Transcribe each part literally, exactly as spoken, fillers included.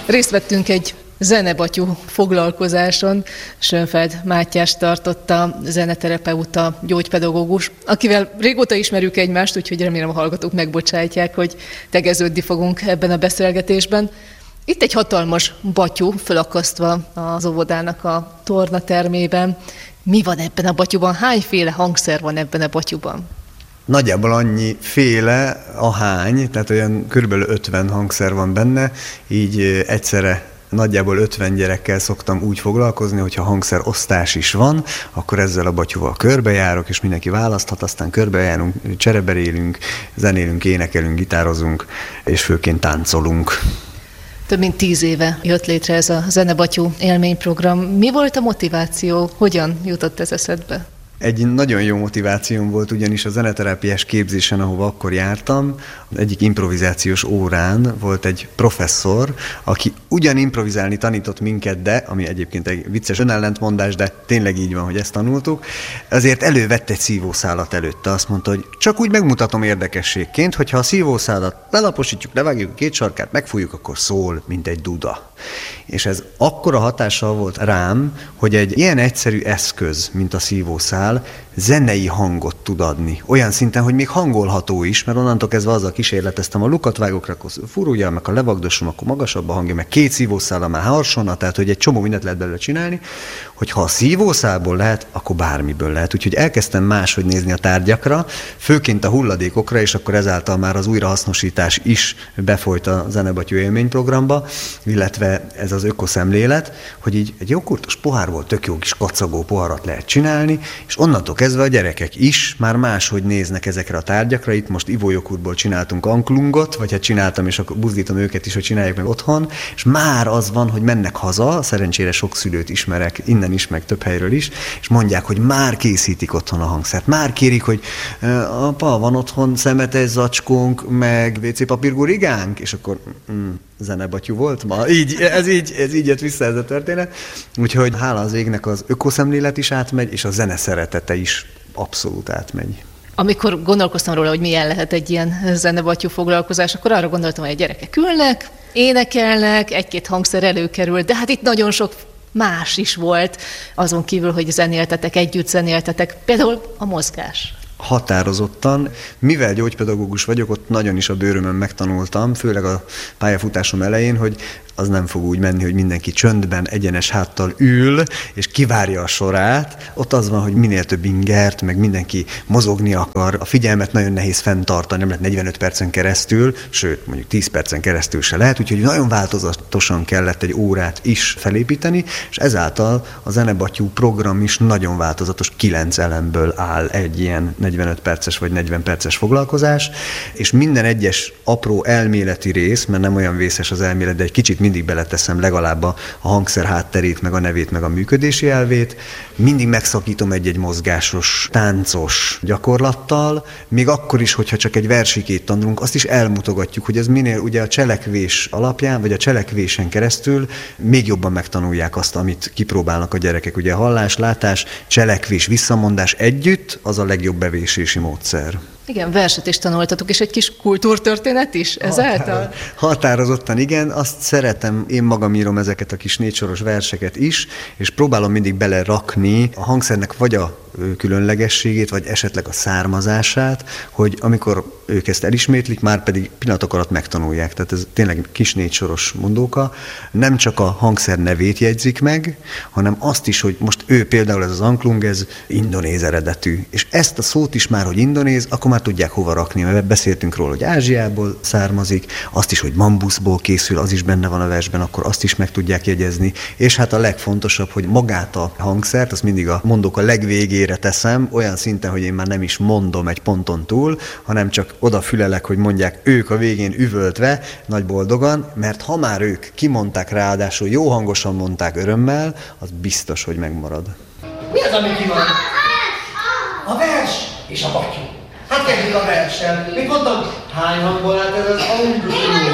Részt vettünk egy zenebatyú foglalkozáson. Schönfeld Mátyás tartotta, zeneterapeuta, gyógypedagógus, akivel régóta ismerjük egymást, úgyhogy remélem a hallgatók megbocsátják, hogy tegeződni fogunk ebben a beszélgetésben. Itt egy hatalmas batyú fölakasztva az óvodának a tornatermében. Mi van ebben a batyúban? Hányféle hangszer van ebben a batyúban? Nagyjából annyi féle, ahány, tehát olyan körülbelül ötven hangszer van benne, így egyszerre nagyjából ötven gyerekkel szoktam úgy foglalkozni, hogyha hangszerosztás is van, akkor ezzel a batyúval körbejárok, és mindenki választhat, aztán körbejárunk, csereberélünk, zenélünk, énekelünk, gitározunk, és főként táncolunk. Több mint tíz éve jött létre ez a zenebatyú élményprogram. Mi volt a motiváció? Hogyan jutott ez eszedbe? Egy nagyon jó motivációm volt ugyanis a zeneterápiás képzésen, ahova akkor jártam. Egyik improvizációs órán volt egy professzor, aki ugyan improvizálni tanított minket, de, ami egyébként egy vicces önellentmondás, de tényleg így van, hogy ezt tanultuk, azért elővette egy szívószálat előtte. Azt mondta, hogy csak úgy megmutatom érdekességként, hogyha a szívószálat lelaposítjuk, levágjuk a két sarkát, megfújjuk, akkor szól, mint egy duda. És ez akkora hatással volt rám, hogy egy ilyen egyszerű eszköz, mint a szívószál, zenei hangot tud adni. Olyan szinten, hogy még hangolható is, mert onnantól kezdve azzal kísérleteztem, a lukat vágok, akkor furulja, meg a levagdosom, akkor magasabb a hangja, meg két szívószállal már harsonna, tehát hogy egy csomó mindent lehet belőle csinálni, hogy ha a szívószálból lehet, akkor bármiből lehet. Úgyhogy elkezdtem máshogy nézni a tárgyakra, főként a hulladékokra, és akkor ezáltal már az újrahasznosítás is befolyt a zenebatyú élményprogramba, illetve ez az ökoszemlélet, hogy így egy jó kurtos pohárból tök jó kis kacagó poharat lehet csinálni, és onnantól kezdve a gyerekek is már máshogy néznek ezekre a tárgyakra. Itt most ivójoghurtból csináltunk anklungot, vagy hát csináltam, és akkor buzdítom őket is, hogy csinálják meg otthon, és már az van, hogy mennek haza, szerencsére sok szülőt ismerek, innen is, meg több helyről is, és mondják, hogy már készítik otthon a hangszert, már kérik, hogy apa, van otthon szemetes zacskónk, meg vé cé papírgurigánk, és akkor mm, zenebatyú volt ma. Így, ez, így, ez így jött vissza ez a történet. Úgyhogy hála az égnek az ökoszemlélet is átmegy, és a zene szeretete is abszolút átmegy. Amikor gondolkoztam róla, hogy milyen lehet egy ilyen zenebatyú foglalkozás, akkor arra gondoltam, hogy a gyerekek ülnek, énekelnek, egy-két hangszer előkerül, de hát itt nagyon sok más is volt, azon kívül, hogy zenéltetek, együtt zenéltetek, például a mozgás. Határozottan. Mivel gyógypedagógus vagyok, ott nagyon is a bőrömön megtanultam, főleg a pályafutásom elején, hogy az nem fog úgy menni, hogy mindenki csöndben, egyenes háttal ül, és kivárja a sorát. Ott az van, hogy minél több ingert, meg mindenki mozogni akar. A figyelmet nagyon nehéz fenntartani, nem lehet negyvenöt percen keresztül, sőt, mondjuk tíz percen keresztül se lehet, úgyhogy nagyon változatosan kellett egy órát is felépíteni, és ezáltal a zenebatyú program is nagyon változatos, kilenc elemből áll egy ilyen negyvenöt perces vagy negyven perces foglalkozás, és minden egyes apró elméleti rész, mert nem olyan vészes az elmélet, de egy kicsit mindig beleteszem legalább a hangszer hátterét, meg a nevét, meg a működési elvét. Mindig megszakítom egy-egy mozgásos, táncos gyakorlattal, még akkor is, hogyha csak egy versikét tanulunk, azt is elmutogatjuk, hogy ez minél ugye a cselekvés alapján, vagy a cselekvésen keresztül még jobban megtanulják azt, amit kipróbálnak a gyerekek. Ugye hallás, látás, cselekvés, visszamondás együtt, az a legjobb bevésési módszer. Igen, verset is tanultatok, és egy kis kultúrtörténet is ezáltal? Határozottan igen, azt szeretem, én magam írom ezeket a kis négysoros verseket is, és próbálom mindig belerakni a hangszernek vagy a különlegességét, vagy esetleg a származását, hogy amikor ők ezt elismétlik, már pedig pillanatok alatt megtanulják. Tehát ez tényleg kis négysoros mondóka. Nem csak a hangszer nevét jegyzik meg, hanem azt is, hogy most ő például ez az anklung, ez indonéz eredetű. És ezt a szót is már, hogy indonéz, akkor már tudják hova rakni, mert beszéltünk róla, hogy Ázsiából származik, azt is, hogy bambuszból készül, az is benne van a versben, akkor azt is meg tudják jegyezni. És hát a legfontosabb, hogy magát a hangszert, azt mindig a mondók a legvégére teszem, olyan szinten, hogy én már nem is mondom egy ponton túl, hanem csak odafülelek, hogy mondják ők a végén üvöltve, nagy boldogan, mert ha már ők kimondták, ráadásul jó hangosan mondták örömmel, az biztos, hogy megmarad. Mi az, ami ki van? A vers és a batyú. Hát kezdjük a verssel. Mit mondtam? Hány hangból állt ez az anklung?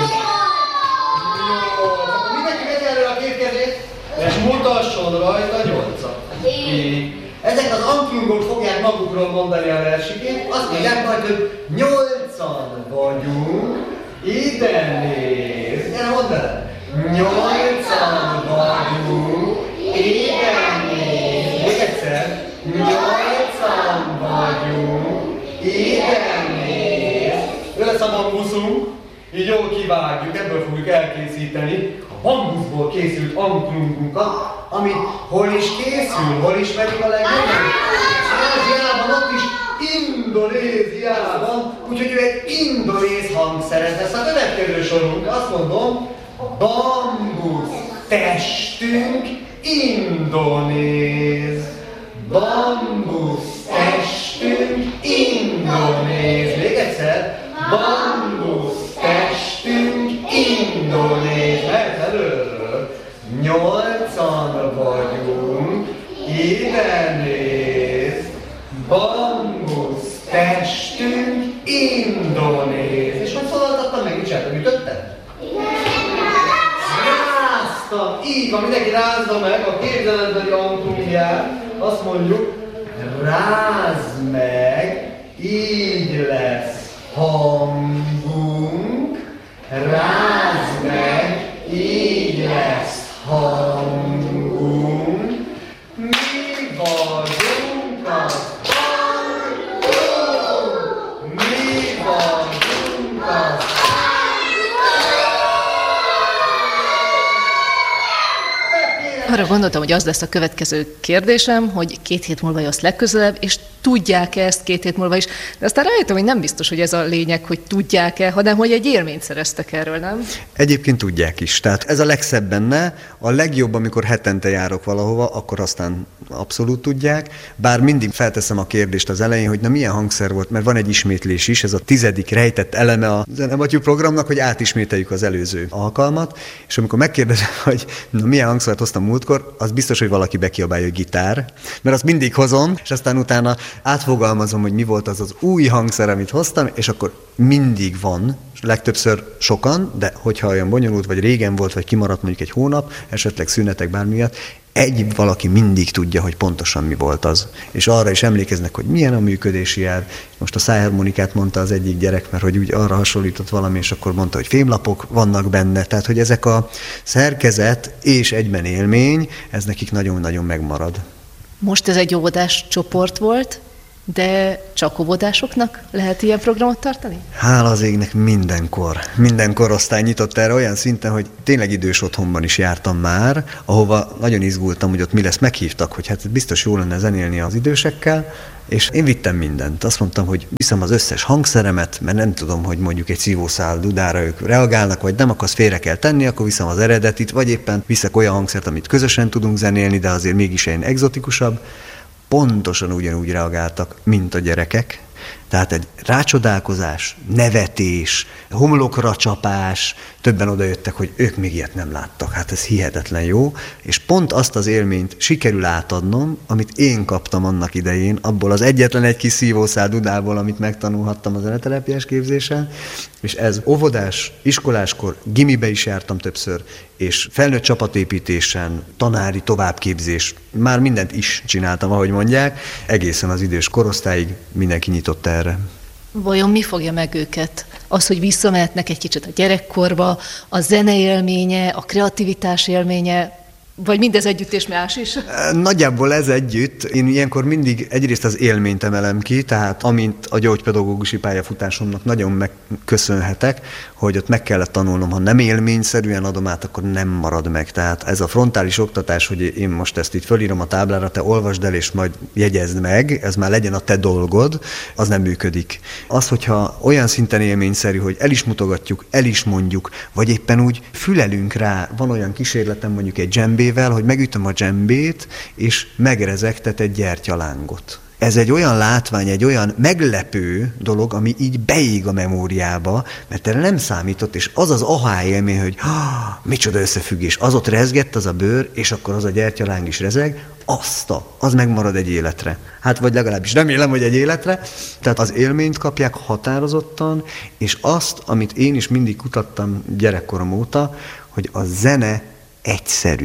Jó, akkor mindenki vegye elő a két kezét, és mutasson rajta nyolcat. Ezek az anklungok fogják magukról mondani a versikét, azt mondják majd, hogy nyolcan vagyunk, ide néz. Gyere, mondd el! Nyolcan vagyunk, igen néz. Még egyszer. Nyolcan vagyunk, igen néz. Ő lesz a bambuszunk, így jól kivágjuk, ebből fogjuk elkészíteni a bambuszból készült anklungunkat, amit hol is készül, hol ismerik a legjobban? Ázsiában, ott is Indonéziában, úgyhogy ő egy indonéz hangszerez lesz a következő sorunk. Azt mondom, bambusz testünk indonéz. Bambusz testünk indonéz. Még egyszer, bambusz testünk indonéz. Mert előről nyolcan vagyunk, ide néz. Bambusz testünk indonéz. És hogy szólaltattam meg, mit csináltam, ütöttem? Ráztam, így van, mindenki rázza meg a képzeletbeli anklungját. Azt mondjuk, rázd meg, így lesz hangunk. Rázd meg, így lesz hangunk. Mi vagyunk az hangunk. Mi vagyunk az Arra gondoltam, hogy az lesz a következő kérdésem, hogy két hét múlva jössz legközelebb, és tudják-e ezt két hét múlva is. De aztán rájöttem, hogy nem biztos, hogy ez a lényeg, hogy tudják-e, hanem hogy egy élményt szereztek erről, nem? Egyébként tudják is. Tehát ez a legszebb benne, a legjobb, amikor hetente járok valahova, akkor aztán abszolút tudják. Bár mindig felteszem a kérdést az elején, hogy na milyen hangszer volt, mert van egy ismétlés is, ez a tizedik rejtett eleme a Zenebatyú programnak, hogy átismételjük az előző alkalmat, és amikor megkérdezem, hogy na milyen hangszert hoztam múltkor, az biztos, hogy valaki bekiabálja, hogy gitár, mert azt mindig hozom, és aztán utána átfogalmazom, hogy mi volt az az új hangszer, amit hoztam, és akkor mindig van, legtöbbször sokan, de hogyha olyan bonyolult, vagy régen volt, vagy kimaradt mondjuk egy hónap, esetleg szünetek bármi miatt, egy valaki mindig tudja, hogy pontosan mi volt az. És arra is emlékeznek, hogy milyen a működési elv. Most a szájharmonikát mondta az egyik gyerek, mert hogy úgy arra hasonlított valami, és akkor mondta, hogy fémlapok vannak benne. Tehát, hogy ezek a szerkezet és egyben élmény, ez nekik nagyon-nagyon megmarad. Most ez egy óvodás csoport volt, de csak óvodásoknak lehet ilyen programot tartani? Hála az égnek mindenkor. Minden korosztály nyitott erre olyan szinten, hogy tényleg idős otthonban is jártam már, ahova nagyon izgultam, hogy ott mi lesz. Meghívtak, hogy hát biztos jó lenne zenélni az idősekkel, és én vittem mindent. Azt mondtam, hogy viszem az összes hangszeremet, mert nem tudom, hogy mondjuk egy szívószál dudára ők reagálnak, vagy nem, akkor azt félre kell tenni, akkor viszem az eredetit, vagy éppen viszek olyan hangszert, amit közösen tudunk zenélni, de azért mégis egy egzotikusabb. Pontosan ugyanúgy reagáltak, mint a gyerekek. Tehát egy rácsodálkozás, nevetés, homlokra csapás, többen odajöttek, hogy ők még ilyet nem láttak. Hát ez hihetetlen jó, és pont azt az élményt sikerül átadnom, amit én kaptam annak idején, abból az egyetlen egy kis szívószál dudából, amit megtanulhattam a zeneterápiás képzésen, és ez óvodás, iskoláskor, gimibe is jártam többször, és felnőtt csapatépítésen, tanári továbbképzés, már mindent is csináltam, ahogy mondják, egészen az idős korosztályig mindenki nyitott erre. Vajon mi fogja meg őket? Az, hogy visszamehetnek egy kicsit a gyerekkorba, a zene élménye, a kreativitás élménye, vagy mindez együtt és más is? Nagyjából ez együtt. Én ilyenkor mindig egyrészt az élményt emelem ki, tehát amint a gyógypedagógusi pályafutásomnak nagyon megköszönhetek, hogy ott meg kellett tanulnom, ha nem élményszerűen adom át, akkor nem marad meg. Tehát ez a frontális oktatás, hogy én most ezt itt fölírom a táblára, te olvasd el és majd jegyezd meg, ez már legyen a te dolgod, az nem működik. Az, hogyha olyan szinten élményszerű, hogy el is mutogatjuk, el is mondjuk, vagy éppen úgy fülelünk rá, van olyan kísérletem mondjuk egy dzsembével, hogy megütöm a dzsembét, és megrezegtet egy gyertyalángot. Ez egy olyan látvány, egy olyan meglepő dolog, ami így beég a memóriába, mert erre nem számított, és az az ahá élmény, hogy micsoda összefüggés, az ott rezgett az a bőr, és akkor az a gyertyaláng is rezeg, azt a, az megmarad egy életre. Hát vagy legalábbis remélem, hogy egy életre. Tehát az élményt kapják határozottan, és azt, amit én is mindig kutattam gyerekkorom óta, hogy a zene egyszerű.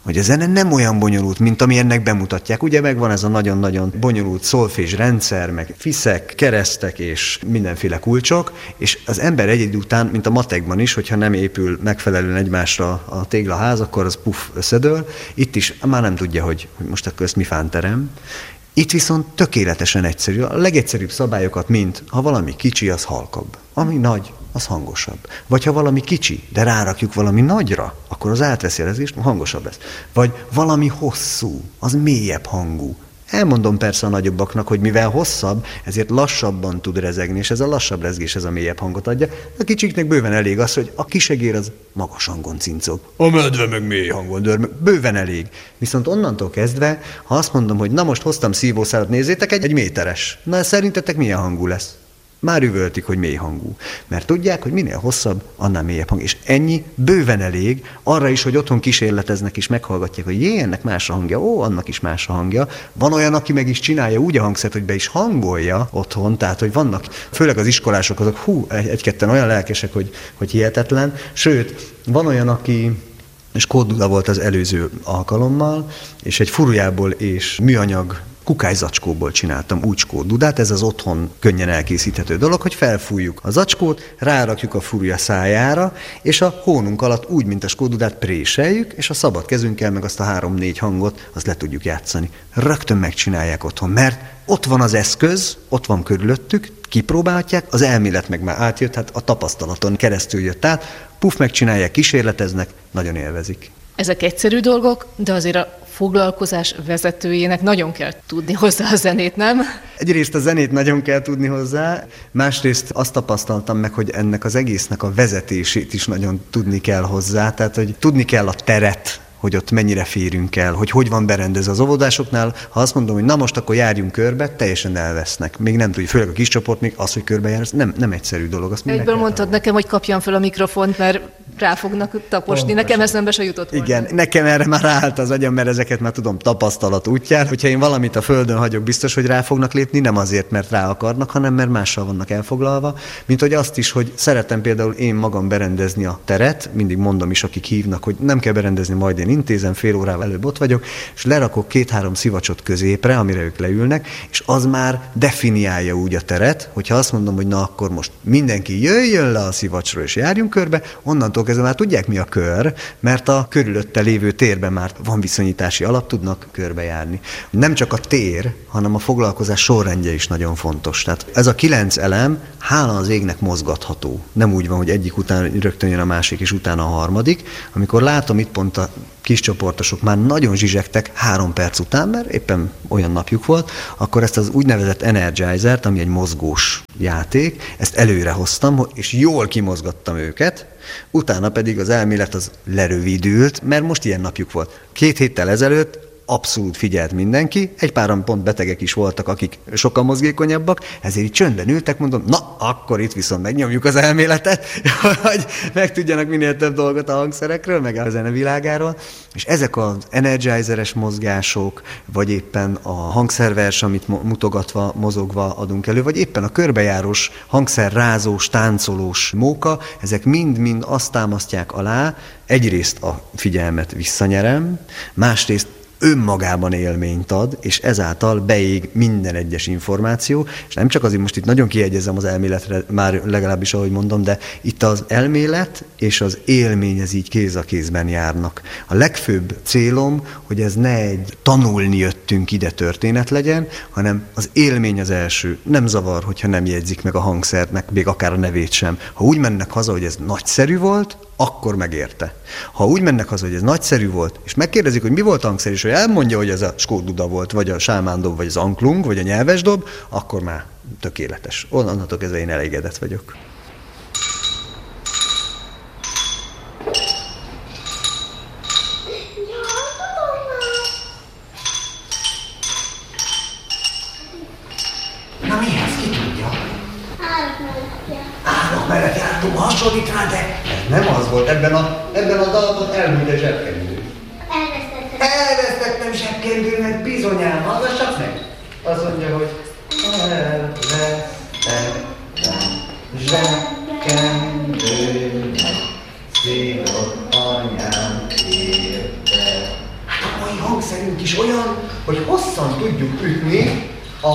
hogy a zene nem olyan bonyolult, mint ami ennek bemutatják. Ugye megvan ez a nagyon-nagyon bonyolult szolfés rendszer, meg fiszek, keresztek és mindenféle kulcsok, és az ember egy idő után, mint a matekban is, hogyha nem épül megfelelően egymásra a téglaház, akkor az puff összedől. Itt is már nem tudja, hogy, hogy most akkor ezt mi fánterem. Itt viszont tökéletesen egyszerű. A legegyszerűbb szabályokat, mint ha valami kicsi, az halkabb. Ami nagy, az hangosabb. Vagy ha valami kicsi, de rárakjuk valami nagyra, akkor az átveszi a rezgést, hangosabb lesz. Vagy valami hosszú, az mélyebb hangú. Elmondom persze a nagyobbaknak, hogy mivel hosszabb, ezért lassabban tud rezegni, és ez a lassabb rezgés, ez a mélyebb hangot adja. A kicsiknek bőven elég az, hogy a kisegér az magas hangon cincog. A medve meg mély hangon dörmög. Bőven elég. Viszont onnantól kezdve, ha azt mondom, hogy na most hoztam szívószálat, nézzétek, egy, egy méteres. Na szerintetek milyen hangú lesz? Már üvöltik, hogy mély hangú. Mert tudják, hogy minél hosszabb, annál mélyebb hang. És ennyi bőven elég arra is, hogy otthon kísérleteznek és meghallgatják, hogy jé, ennek más a hangja, ó, annak is más a hangja. Van olyan, aki meg is csinálja úgy a hangszert, hogy be is hangolja otthon, tehát, hogy vannak, főleg az iskolások, azok hú, egy-ketten olyan lelkesek, hogy, hogy hihetetlen. Sőt, van olyan, aki és kódduda volt az előző alkalommal, és egy furujából és műanyag kukályzacskóból csináltam úcskó dudát, ez az otthon könnyen elkészíthető dolog, hogy felfújjuk a zacskót, rárakjuk a furúja szájára, és a hónunk alatt úgy, mint a skódudát préseljük, és a szabad kezünkkel meg azt a három-négy hangot, azt le tudjuk játszani. Rögtön megcsinálják otthon, mert ott van az eszköz, ott van körülöttük, kipróbálhatják, az elmélet meg már átjött, hát a tapasztalaton keresztül jött át, puff, megcsinálják, kísérleteznek, nagyon élvezik. Ezek egyszerű dolgok, de azért a foglalkozás vezetőjének nagyon kell tudni hozzá a zenét, nem? Egyrészt a zenét nagyon kell tudni hozzá, másrészt azt tapasztaltam meg, hogy ennek az egésznek a vezetését is nagyon tudni kell hozzá, tehát hogy tudni kell a teret, hogy ott mennyire férünk el, hogy hogy van berendezve az óvodásoknál. Ha azt mondom, hogy na most akkor járjunk körbe, teljesen elvesznek. Még nem tudjuk, főleg a kis csoport, még az, hogy körbe jár, nem, nem egyszerű dolog. Azt egyből mondtad nekem, hogy kapjam fel a mikrofont, mert rá fognak taposni. Pontosan. Nekem eszembe se jutott volna. Igen, nekem erre már ráállt az agyam, mert ezeket már tudom tapasztalat útján. Hogyha én valamit a földön hagyok, biztos, hogy rá fognak lépni, nem azért, mert rá akarnak, hanem mert mással vannak elfoglalva. Mint hogy azt is, hogy szeretem például én magam berendezni a teret, mindig mondom is, akik hívnak, hogy nem kell berendezni, majd én intézem, fél órával előbb ott vagyok, és lerakok két-három szivacsot középre, amire ők leülnek, és az már definiálja úgy a teret, hogyha azt mondom, hogy na akkor most mindenki jöjjön le a szivacsról és járjunk körbe, onnantól kezdve már tudják, mi a kör, mert a körülötte lévő térben már van viszonyítási alap, tudnak körbejárni. Nem csak a tér, hanem a foglalkozás sorrendje is nagyon fontos. Tehát ez a kilenc elem, hála az égnek mozgatható. Nem úgy van, hogy egyik után rögtön jön a másik, és utána a harmadik. Amikor látom itt pont a kis csoportosok már nagyon zsizsegtek három perc után, mert éppen olyan napjuk volt, akkor ezt az úgynevezett energizert, ami egy mozgós játék, ezt előre hoztam, és jól kimozgattam őket, utána pedig az elmélet az lerövidült, mert most ilyen napjuk volt. Két héttel ezelőtt abszolút figyelt mindenki, egy páran pont betegek is voltak, akik sokkal mozgékonyabbak, ezért így csöndben ültek, mondom, na, akkor itt viszont megnyomjuk az elméletet, hogy megtudjanak minél több dolgot a hangszerekről, meg a zenevilágáról, és ezek az energizeres mozgások, vagy éppen a hangszervers, amit mutogatva, mozogva adunk elő, vagy éppen a körbejárós, hangszerrázós, táncolós móka, ezek mind-mind azt támasztják alá, egyrészt a figyelmet visszanyerem, másrészt önmagában élményt ad, és ezáltal beég minden egyes információ, és nem csak azért, most itt nagyon kiegyezem az elméletre, már legalábbis ahogy mondom, de itt az elmélet és az élmény ez így kéz a kézben járnak. A legfőbb célom, hogy ez ne egy tanulni jöttünk ide történet legyen, hanem az élmény az első. Nem zavar, hogyha nem jegyzik meg a hangszernek, még akár a nevét sem. Ha úgy mennek haza, hogy ez nagyszerű volt, akkor megérte. Ha úgy mennek haza, hogy ez nagyszerű volt, és megkérdezik, hogy mi volt a hangszer, és hogy elmondja, hogy ez a skóduda volt, vagy a sámándob, vagy az anklung, vagy a nyelvesdob, akkor már tökéletes. Onnantól kezdve én elégedett vagyok. Na mihez, ki tudja? Árok mellett jár. Árok mellett jártunk, hasonlít rá, de Nem az volt, ebben a, ebben a dalban elmúlt egy zsebkendő. Elvesztettem. elvesztettem zsebkendőmet, bizonyám, hallgassak meg. Azt mondja, hogy elvesztettem zsebkendőmet, szívott anyám érte és olyan, hogy hosszan tudjuk ütni a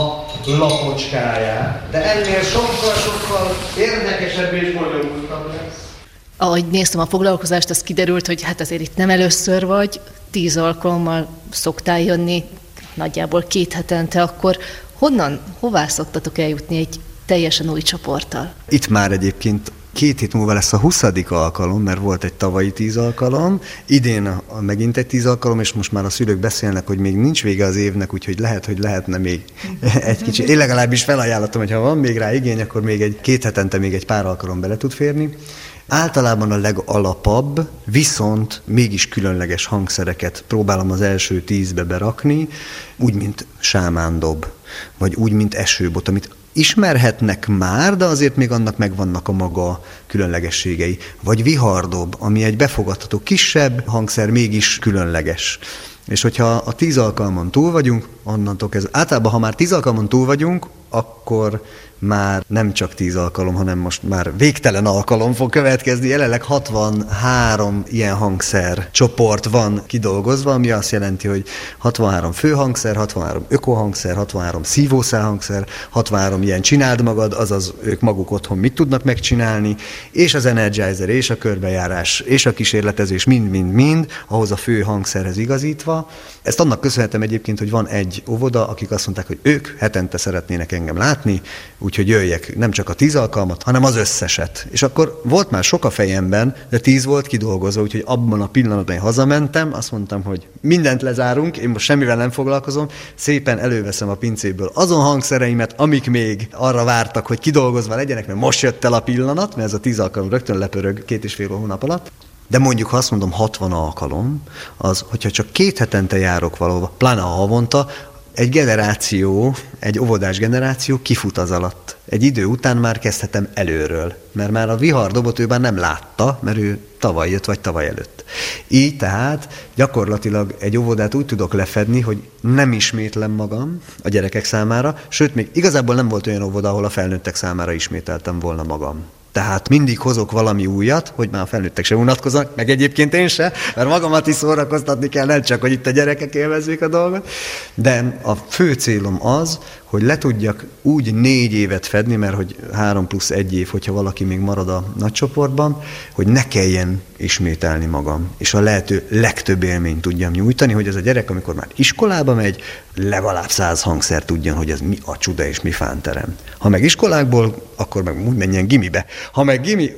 lapocskáját, de ennél sokkal-sokkal érdekesebb és bonyolultabb lesz. Ahogy néztem a foglalkozást, az kiderült, hogy hát azért itt nem először vagy, tíz alkalommal szoktál jönni, nagyjából két hetente, akkor honnan, hová szoktatok eljutni egy teljesen új csoporttal? Itt már egyébként két hét múlva lesz a huszadik alkalom, mert volt egy tavalyi tíz alkalom, idén a, a megint egy tíz alkalom, és most már a szülők beszélnek, hogy még nincs vége az évnek, úgyhogy lehet, hogy lehetne még egy kicsi. Én legalábbis felajánlottam, hogy ha van még rá igény, akkor még egy két hetente még egy pár alkalom bele tud férni. Általában a legalapabb, viszont mégis különleges hangszereket próbálom az első tízbe berakni, úgy, mint sámándob, vagy úgy, mint esőbot, amit ismerhetnek már, de azért még annak megvannak a maga különlegességei. Vagy vihardob, ami egy befogadható kisebb hangszer, mégis különleges. És hogyha a tíz alkalmon túl vagyunk, onnantól kezdve, általában ha már tíz alkalmon túl vagyunk, akkor már nem csak tíz alkalom, hanem most már végtelen alkalom fog következni. Jelenleg hatvanhárom ilyen hangszer csoport van kidolgozva, ami azt jelenti, hogy hatvanhárom főhangszer, hatvanhárom ökohangszer, hatvanhárom szívószálhangszer, hatvanhárom ilyen csináld magad, azaz ők maguk otthon mit tudnak megcsinálni, és az energizer, és a körbejárás, és a kísérletezés mind-mind-mind ahhoz a fő hangszerhez igazítva. Ezt annak köszönhetem egyébként, hogy van egy óvoda, akik azt mondták, hogy ők hetente szeretnének engem látni, úgyhogy jöjjek nem csak a tíz alkalmat, hanem az összeset. És akkor volt már sok a fejemben, de tíz volt kidolgozva, úgyhogy abban a pillanatban én hazamentem, azt mondtam, hogy mindent lezárunk, én most semmivel nem foglalkozom, szépen előveszem a pincéből azon hangszereimet, amik még arra vártak, hogy kidolgozva legyenek, mert most jött el a pillanat, mert ez a tíz alkalom rögtön lepörög két és fél hónap alatt. De mondjuk, ha azt mondom hatvan alkalom, az, hogyha csak két hetente járok valahova, pláne a havonta, egy generáció, egy óvodás generáció kifut az alatt. Egy idő után már kezdhetem előről, mert már a vihardobot ő már nem látta, mert ő tavaly jött, vagy tavaly előtt. Így tehát gyakorlatilag egy óvodát úgy tudok lefedni, hogy nem ismétlem magam a gyerekek számára, sőt, még igazából nem volt olyan óvoda, ahol a felnőttek számára ismételtem volna magam. Tehát mindig hozok valami újat, hogy már a felnőttek se unatkoznak, meg egyébként én se, mert magamat is szórakoztatni kell, nem csak, hogy itt a gyerekek élvezzék a dolgot. De a fő célom az, hogy le tudjak úgy négy évet fedni, mert hogy három plusz egy év, hogyha valaki még marad a nagycsoportban, hogy ne kelljen ismételni magam, és a lehető legtöbb élményt tudjam nyújtani, hogy ez a gyerek, amikor már iskolába megy, legalább száz hangszer tudjon, hogy ez mi a csuda és mi fánterem. Ha meg iskolákból, akkor meg úgy menjen gimibe. Ha meg gimi,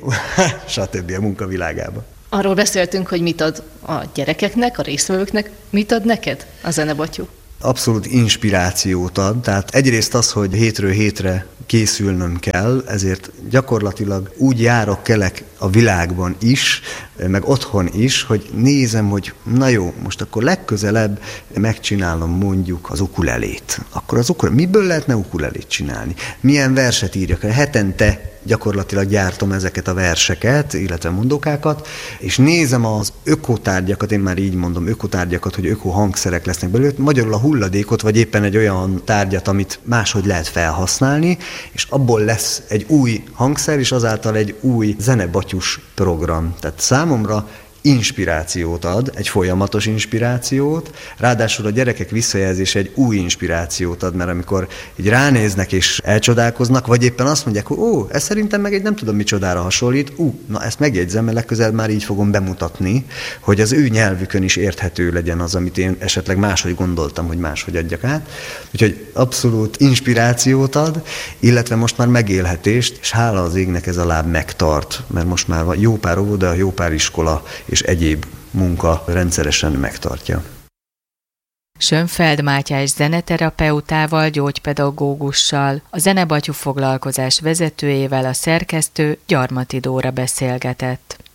stb. A munkavilágába. Arról beszéltünk, hogy mit ad a gyerekeknek, a résztvevőknek, mit ad neked a zenebatyú? Abszolút inspirációt ad, tehát egyrészt az, hogy hétről hétre készülnöm kell, ezért gyakorlatilag úgy járok kelek a világban is, meg otthon is, hogy nézem, hogy na jó, most akkor legközelebb megcsinálom mondjuk az ukulelét. Akkor az ukulelét, miből lehetne ukulelét csinálni? Milyen verset írjak? Hetente gyakorlatilag gyártom ezeket a verseket, illetve mondókákat, és nézem az ökotárgyakat, én már így mondom, ökotárgyakat, hogy ökohangszerek lesznek belőle, magyarul a hulladékot, vagy éppen egy olyan tárgyat, amit máshogy lehet felhasználni, és abból lesz egy új hangszer, és azáltal egy új zenebatyus program. Tehát számomra inspirációt ad, egy folyamatos inspirációt, ráadásul a gyerekek visszajelzése egy új inspirációt ad, mert amikor így ránéznek és elcsodálkoznak, vagy éppen azt mondják, hogy ó, ez szerintem meg egy nem tudom micsodára hasonlít, ú, na ezt megjegyzem, mert legközelebb már így fogom bemutatni, hogy az ő nyelvükön is érthető legyen az, amit én esetleg máshogy gondoltam, hogy máshogy adjak át. Úgyhogy abszolút inspirációt ad, illetve most már megélhetést, és hála az égnek ez a láb megtart, mert most már van jó pár óvoda, jó pár iskola, és egyéb munka rendszeresen megtartja. Schönfeld Mátyás zeneterapeutával, gyógypedagógussal, a zenebatyú foglalkozás vezetőjével a szerkesztő Gyarmati Dóra beszélgetett.